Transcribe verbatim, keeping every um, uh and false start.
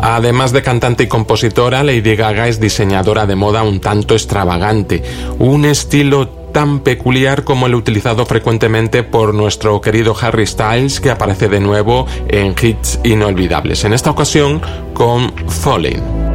Además de cantante y compositora, Lady Gaga es diseñadora de moda un tanto extravagante, un estilo tan peculiar como el utilizado frecuentemente por nuestro querido Harry Styles, que aparece de nuevo en hits inolvidables, en esta ocasión con Falling.